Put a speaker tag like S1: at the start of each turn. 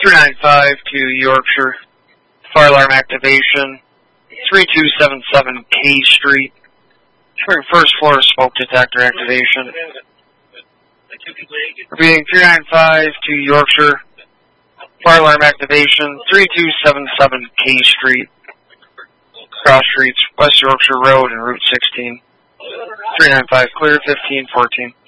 S1: 395 to Yorkshire. Fire alarm activation. 3277 K Street. First floor smoke detector activation. Repeating 395 to Yorkshire. Fire alarm activation. 3277 K Street. Cross streets, West Yorkshire Road and Route 16. 395 clear, 1514.